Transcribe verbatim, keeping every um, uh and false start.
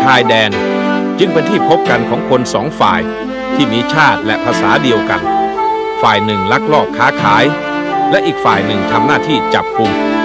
ายแดนจึงเป็นที่พบกันของคนสองฝ่ายที่มีชาติและภาษาเดียวกันฝ่ายหนึ่งลักลอบค้าขายและอีกฝ่ายหนึ่งทำหน้าที่จับกุม